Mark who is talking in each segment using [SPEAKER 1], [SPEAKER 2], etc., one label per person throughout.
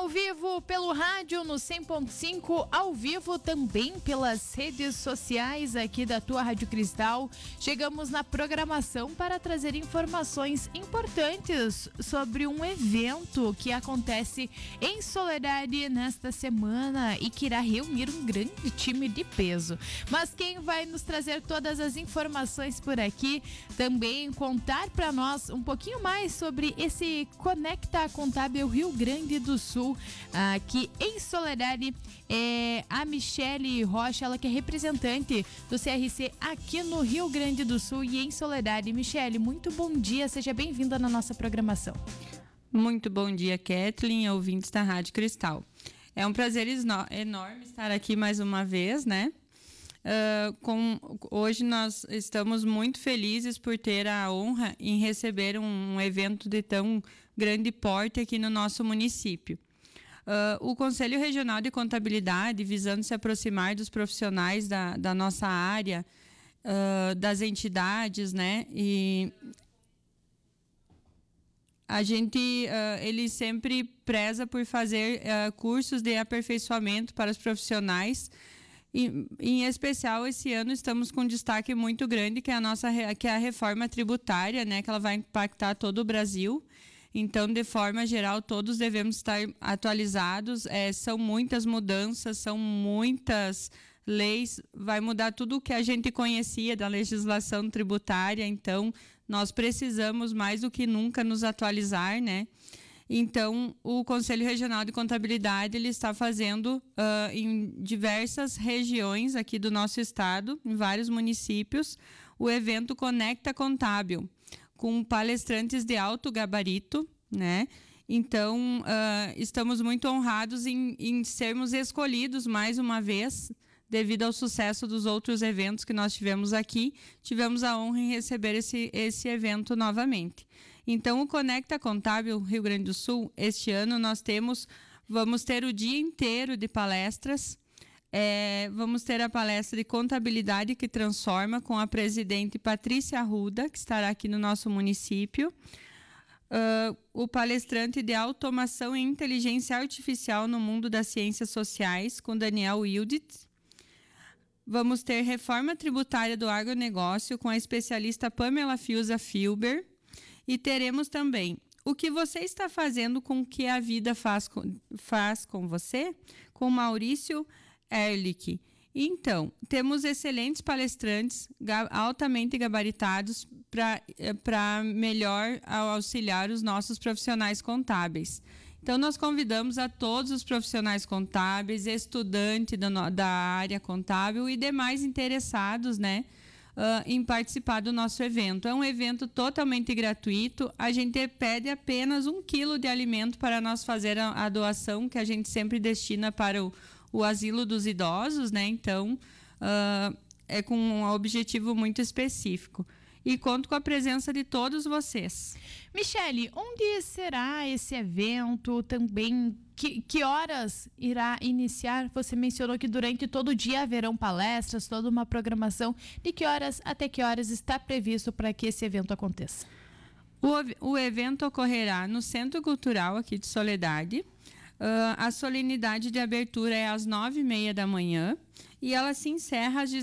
[SPEAKER 1] Ao vivo pelo rádio no 100.5, ao vivo também pelas redes sociais aqui da tua Rádio Cristal. Chegamos na programação para trazer informações importantes sobre um evento que acontece em Soledade nesta semana e que irá reunir um grande time de peso. Mas quem vai nos trazer todas as informações por aqui, também contar para nós um pouquinho mais sobre esse Conecta Contábil Rio Grande do Sul, aqui em Soledade, é a Michele Rocha, ela que é representante do CRC aqui no Rio Grande do Sul e em Soledade. Michele, muito bom dia, seja bem-vinda na nossa programação.
[SPEAKER 2] Muito bom dia, Kathleen, ouvintes da Rádio Cristal. É um prazer enorme estar aqui mais uma vez, né? Hoje nós estamos muito felizes por ter a honra em receber um evento de tão grande porte aqui no nosso município. O Conselho Regional de Contabilidade, visando se aproximar dos profissionais da nossa área, das entidades, né? E a gente, ele sempre preza por fazer cursos de aperfeiçoamento para os profissionais. Em especial, esse ano estamos com um destaque muito grande, que é a reforma tributária, né? Que ela vai impactar todo o Brasil. Então, de forma geral, todos devemos estar atualizados. São muitas mudanças, são muitas leis. Vai mudar tudo o que a gente conhecia da legislação tributária. Então, nós precisamos mais do que nunca nos atualizar, né? Então, o Conselho Regional de Contabilidade ele está fazendo em diversas regiões aqui do nosso estado, em vários municípios, o evento Conecta Contábil, com palestrantes de alto gabarito, né? Então, estamos muito honrados em sermos escolhidos mais uma vez, devido ao sucesso dos outros eventos que nós tivemos aqui, tivemos a honra em receber esse evento novamente. Então, o Conecta Contábil Rio Grande do Sul, este ano vamos ter o dia inteiro de palestras. Vamos ter a palestra de Contabilidade que Transforma com a presidente Patrícia Arruda, que estará aqui no nosso município. O palestrante de Automação e Inteligência Artificial no Mundo das Ciências Sociais, com Daniel Wildit. Vamos ter Reforma Tributária do Agronegócio com a especialista Pamela Fiuza Filber. E teremos também o que você está fazendo com o que a vida faz com você, com Maurício Erlich. Então, temos excelentes palestrantes, altamente gabaritados, para melhor auxiliar os nossos profissionais contábeis. Então, nós convidamos a todos os profissionais contábeis, estudantes da área contábil e demais interessados, né? Em participar do nosso evento. É um evento totalmente gratuito. A gente pede apenas 1 quilo de alimento para nós fazer a doação que a gente sempre destina para o asilo dos idosos, né? Então, é com um objetivo muito específico. E conto com a presença de todos vocês.
[SPEAKER 1] Michele, onde será esse evento também? Que horas irá iniciar? Você mencionou que durante todo o dia haverão palestras, toda uma programação. De que horas até que horas está previsto para que esse evento aconteça?
[SPEAKER 2] O evento ocorrerá no Centro Cultural aqui de Soledade. A solenidade de abertura é às 9h30 da manhã e ela se encerra às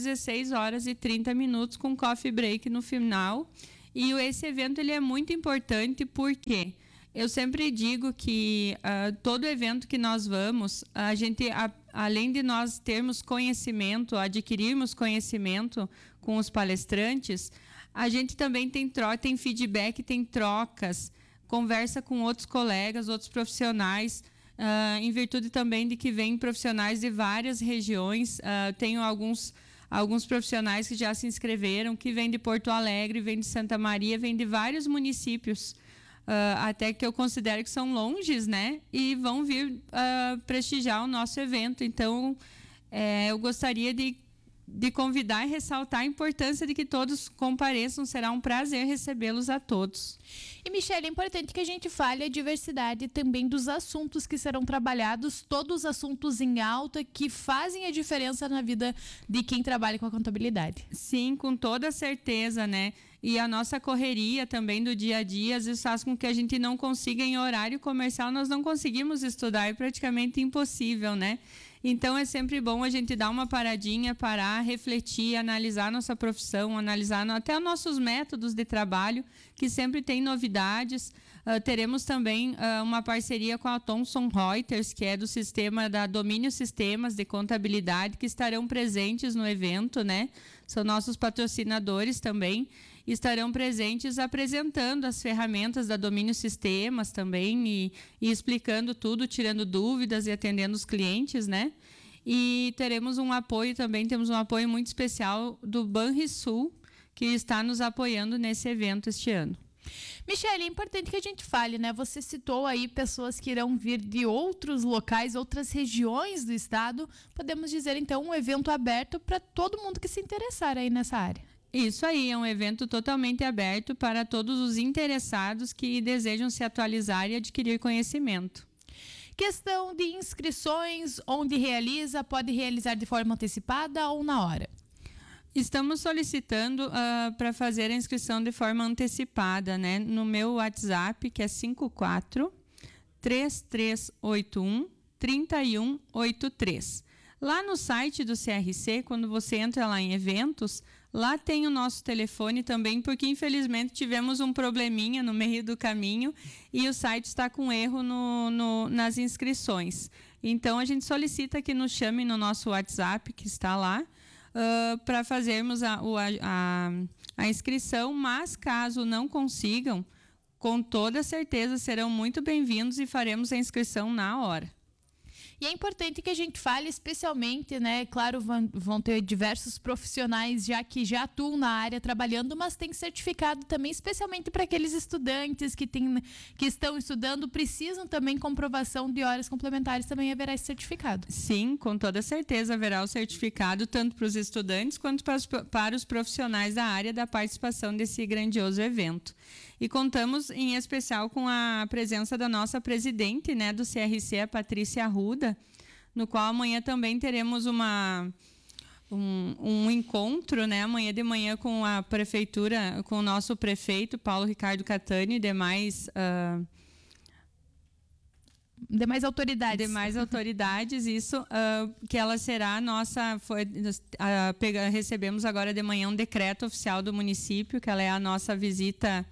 [SPEAKER 2] 16h30 com coffee break no final. E esse evento ele é muito importante porque eu sempre digo que todo evento que nós vamos, a gente, além de nós termos conhecimento, adquirirmos conhecimento com os palestrantes, a gente também tem feedback, tem trocas, conversa com outros colegas, outros profissionais, em virtude também de que vêm profissionais de várias regiões. Tenho alguns profissionais que já se inscreveram, que vêm de Porto Alegre, vêm de Santa Maria, vêm de vários municípios, até que eu considero que são longes, né? E vão vir prestigiar o nosso evento. Então, eu gostaria de convidar e ressaltar a importância de que todos compareçam. Será um prazer recebê-los a todos.
[SPEAKER 1] E, Michele, é importante que a gente fale a diversidade também dos assuntos que serão trabalhados, todos os assuntos em alta que fazem a diferença na vida de quem trabalha com a contabilidade.
[SPEAKER 2] Sim, com toda certeza, né? E a nossa correria também do dia a dia, às vezes faz com que a gente não consiga, em horário comercial, nós não conseguimos estudar, é praticamente impossível, né? Então, é sempre bom a gente dar uma paradinha, parar, refletir, analisar nossa profissão, analisar até os nossos métodos de trabalho, que sempre tem novidades. Teremos também uma parceria com a Thomson Reuters, que é do sistema da Domínio Sistemas de Contabilidade, que estarão presentes no evento, né? São nossos patrocinadores também. Estarão presentes apresentando as ferramentas da Domínio Sistemas também e explicando tudo, tirando dúvidas e atendendo os clientes, né? E teremos um apoio também, temos um apoio muito especial do Banrisul, que está nos apoiando nesse evento este ano.
[SPEAKER 1] Michele, é importante que a gente fale, né? Você citou aí pessoas que irão vir de outros locais, outras regiões do estado. Podemos dizer, então, um evento aberto para todo mundo que se interessar aí nessa área.
[SPEAKER 2] Isso aí, é um evento totalmente aberto para todos os interessados que desejam se atualizar e adquirir conhecimento.
[SPEAKER 1] Questão de inscrições, onde realiza, pode realizar de forma antecipada ou na hora?
[SPEAKER 2] Estamos solicitando para fazer a inscrição de forma antecipada, né? No meu WhatsApp, que é 54-3381-3183. Lá no site do CRC, quando você entra lá em eventos, lá tem o nosso telefone também, porque infelizmente tivemos um probleminha no meio do caminho e o site está com erro nas inscrições. Então, a gente solicita que nos chame no nosso WhatsApp, que está lá, para fazermos a inscrição, mas caso não consigam, com toda certeza serão muito bem-vindos e faremos a inscrição na hora.
[SPEAKER 1] E é importante que a gente fale especialmente, né? Claro, vão ter diversos profissionais que já atuam na área trabalhando, mas tem certificado também, especialmente para aqueles estudantes que estão estudando, precisam também comprovação de horas complementares, também haverá esse certificado.
[SPEAKER 2] Sim, com toda certeza haverá o certificado, tanto para os estudantes quanto para os profissionais da área da participação desse grandioso evento. E contamos em especial com a presença da nossa presidente, né, do CRC, a Patrícia Arruda, no qual amanhã também teremos um encontro, né, amanhã de manhã com a prefeitura, com o nosso prefeito, Paulo Ricardo Catani, e demais autoridades, isso, que ela será a nossa, recebemos agora de manhã um decreto oficial do município, que ela é a nossa visita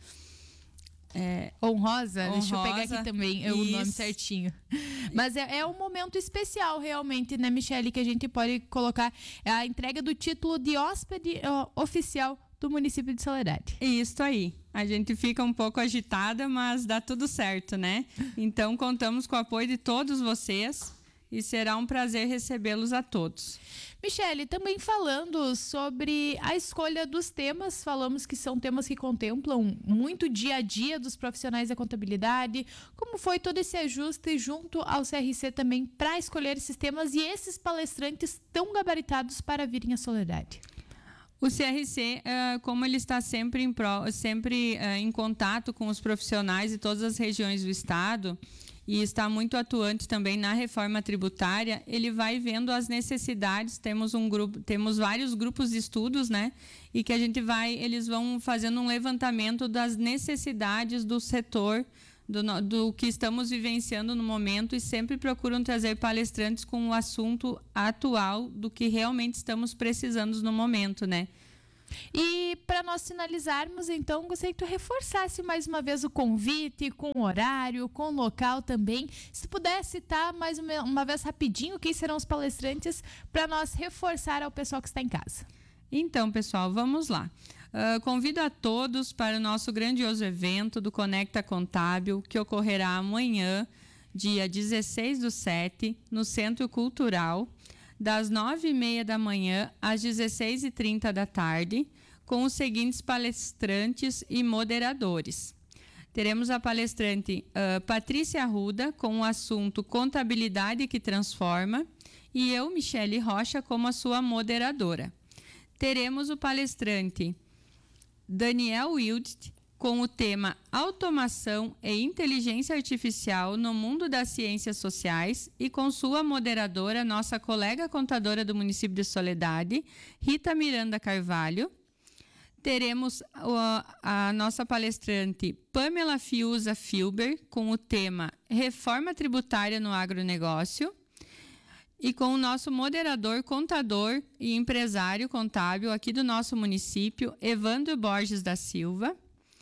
[SPEAKER 1] honrosa. Deixa eu pegar aqui também o nome certinho. Mas é um momento especial realmente, né, Michele, que a gente pode colocar a entrega do título de hóspede oficial do município de Soledade.
[SPEAKER 2] Isso aí. A gente fica um pouco agitada, mas dá tudo certo, né? Então, contamos com o apoio de todos vocês e será um prazer recebê-los a todos.
[SPEAKER 1] Michele, também falando sobre a escolha dos temas, falamos que são temas que contemplam muito dia a dia dos profissionais da contabilidade. Como foi todo esse ajuste junto ao CRC também para escolher esses temas e esses palestrantes tão gabaritados para virem à Soledade?
[SPEAKER 2] O CRC, como ele está sempre em contato com os profissionais de todas as regiões do estado e está muito atuante também na reforma tributária, ele vai vendo as necessidades. Temos vários grupos de estudos, né? E que eles vão fazendo um levantamento das necessidades do setor, do que estamos vivenciando no momento, e sempre procuram trazer palestrantes com o assunto atual do que realmente estamos precisando no momento, né?
[SPEAKER 1] E para nós finalizarmos, então, gostaria que tu reforçasse mais uma vez o convite, com o horário, com o local também. Se pudesse citar mais uma vez rapidinho quem serão os palestrantes, para nós reforçar ao pessoal que está em casa.
[SPEAKER 2] Então, pessoal, vamos lá. Convido a todos para o nosso grandioso evento do Conecta Contábil, que ocorrerá amanhã, dia 16/7, no Centro Cultural, das 9h30 da manhã às 16h30 da tarde, com os seguintes palestrantes e moderadores. Teremos a palestrante Patrícia Arruda, com o assunto Contabilidade que Transforma, e eu, Michele Rocha, como a sua moderadora. Teremos o palestrante Daniel Wildt, com o tema Automação e Inteligência Artificial no Mundo das Ciências Sociais, e com sua moderadora, nossa colega contadora do município de Soledade, Rita Miranda Carvalho. teremos a nossa palestrante Pamela Fiuza Filber com o tema Reforma Tributária no Agronegócio e com o nosso moderador, contador e empresário contábil aqui do nosso município, Evandro Borges da Silva.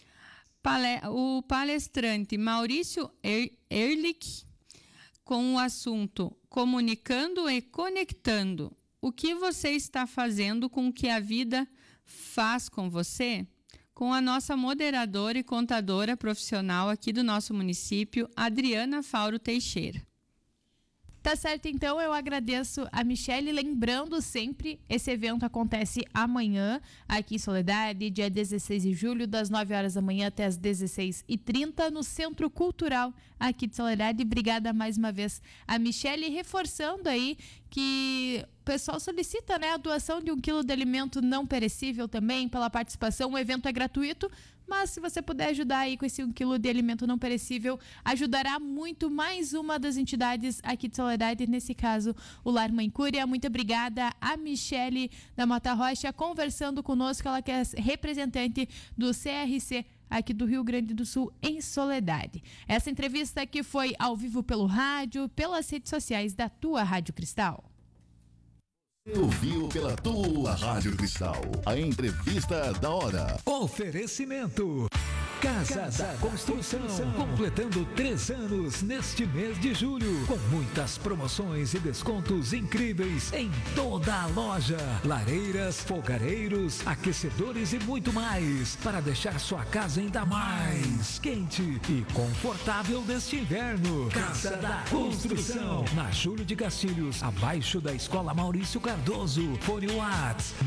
[SPEAKER 2] O palestrante Maurício Ehrlich com o assunto Comunicando e Conectando. O que você está fazendo com o que a vida faz com você? Com a nossa moderadora e contadora profissional aqui do nosso município, Adriana Fauro Teixeira.
[SPEAKER 1] Tá certo, então eu agradeço a Michele, lembrando sempre, esse evento acontece amanhã, aqui em Soledade, dia 16 de julho, das 9 horas da manhã até as 16h30, no Centro Cultural aqui de Soledade. Obrigada mais uma vez a Michele, reforçando aí que o pessoal solicita, né, a doação de 1 quilo de alimento não perecível também, pela participação. O evento é gratuito, mas se você puder ajudar aí com esse 1 quilo de alimento não perecível, ajudará muito mais uma das entidades aqui de Soledade, nesse caso o Lar Mãe Cúria. Muito obrigada a Michele da Mota Rocha conversando conosco, ela que é representante do CRC aqui do Rio Grande do Sul, em Soledade. Essa entrevista aqui foi ao vivo pelo rádio, pelas redes sociais da tua Rádio Cristal.
[SPEAKER 3] Ouviu pela tua Rádio Cristal, a entrevista da hora.
[SPEAKER 4] Oferecimento Casa da Construção, completando 3 anos neste mês de julho, com muitas promoções e descontos incríveis em toda a loja. Lareiras, fogareiros, aquecedores e muito mais, para deixar sua casa ainda mais quente e confortável neste inverno. Casa da Construção, na Júlio de Castilhos, abaixo da Escola Maurício Cardoso. Fone WhatsApp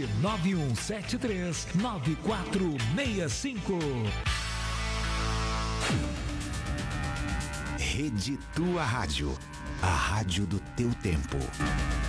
[SPEAKER 4] 991739465.
[SPEAKER 5] Rede Tua Rádio, a rádio do teu tempo.